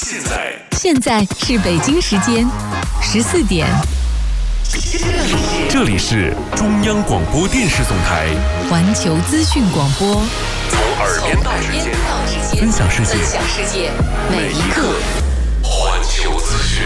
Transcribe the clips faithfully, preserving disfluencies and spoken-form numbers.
现在现在是北京时间十四点。 这里是中央广播电视总台环球资讯广播， 从耳边到指尖，分享世界， 分享世界每一刻。 环球资讯，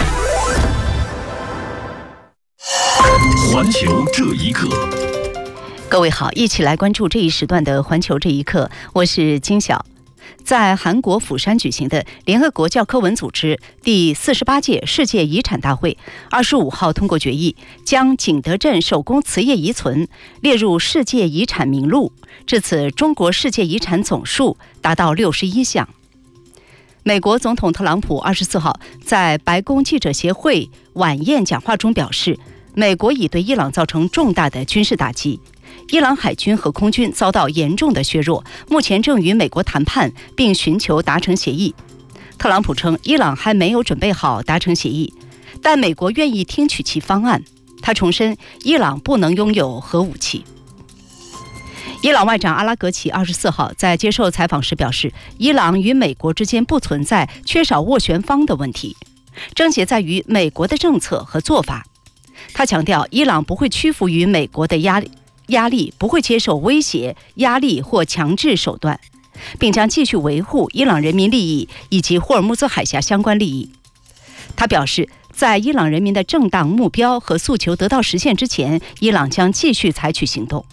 环球这一刻。 各位好，一起来关注这一时段的环球这一刻，我是金晓。在韩国釜山举行的联合国教科文组织第四十八届世界遗产大会，二十五号通过决议，将景德镇手工瓷业遗存列入世界遗产名录。至此，中国世界遗产总数达到六十一项。美国总统特朗普二十四号在白宫记者协会晚宴讲话中表示，美国已对伊朗造成重大的军事打击。伊朗海军和空军遭到严重的削弱，目前正与美国谈判，并寻求达成协议。特朗普称，伊朗还没有准备好达成协议，但美国愿意听取其方案。他重申，伊朗不能拥有核武器。伊朗外长阿拉格齐二十四号在接受采访时表示，伊朗与美国之间不存在缺少斡旋方的问题，症结在于美国的政策和做法。他强调，伊朗不会屈服于美国的压力。压力不会接受威胁、压力或强制手段，并将继续维护伊朗人民利益以及霍尔木兹海峡相关利益。他表示，在伊朗人民的正当目标和诉求得到实现之前，伊朗将继续采取行动。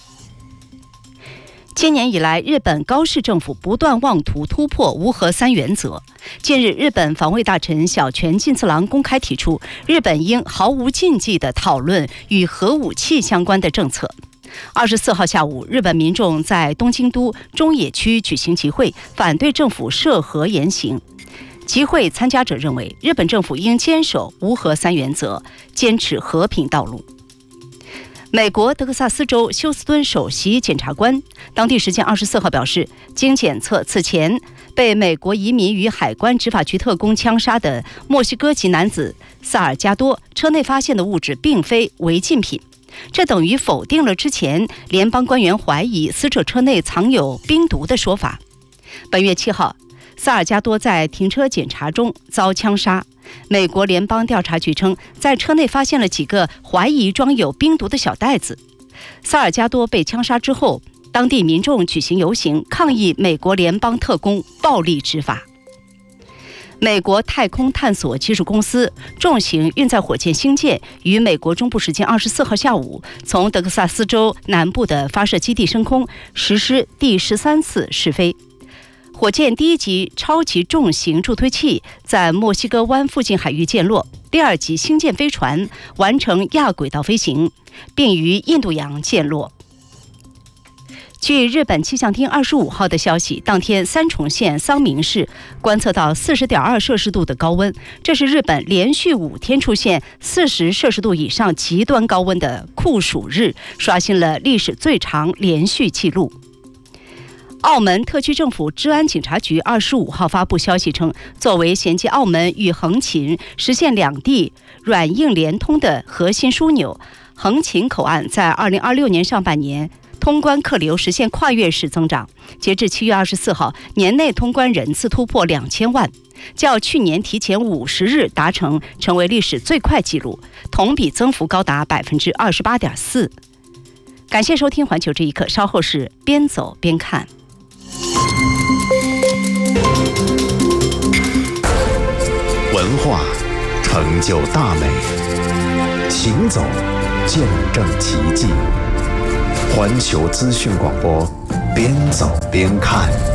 今年以来，日本高市政府不断妄图突破无核三原则。近日，日本防卫大臣小泉进次郎公开提出，日本应毫无禁忌地讨论与核武器相关的政策。二十四号下午，日本民众在东京都中野区举行集会，反对政府涉核言行。集会参加者认为，日本政府应坚守无核三原则，坚持和平道路。美国德克萨斯州休斯敦首席检察官当地时间二十四号表示，经检测，此前被美国移民与海关执法局特工枪杀的墨西哥籍男子萨尔加多车内发现的物质并非违禁品，这等于否定了之前联邦官员怀疑死者车内藏有冰毒的说法。本月七号，萨尔加多在停车检查中遭枪杀。美国联邦调查局称，在车内发现了几个怀疑装有冰毒的小袋子。萨尔加多被枪杀之后，当地民众举行游行，抗议美国联邦特工暴力执法。美国太空探索技术公司重型运载火箭星舰于美国中部时间二十四号下午从德克萨斯州南部的发射基地升空，实施第十三次试飞。火箭第一级超级重型助推器在墨西哥湾附近海域降落，第二级星舰飞船完成亚轨道飞行，并于印度洋降落。据日本气象厅二十五号的消息，当天三重县桑明市观测到 四十点二摄氏度的高温，这是日本连续五天出现四十摄氏度以上极端高温的酷暑日，刷新了历史最长连续纪录。澳门特区政府治安警察局二十五号发布消息称，作为衔接澳门与横琴实现两地软硬联通的核心枢纽，横琴口岸在二零二六年上半年通关客流实现跨越式增长，截至七月二十四号，年内通关人次突破两千万，较去年提前五十日达成，成为历史最快纪录，同比增幅高达百分之二十八点四。感谢收听环球这一刻，稍后是边走边看。 文化成就大美，行走见证奇迹。环球资讯广播，边走边看。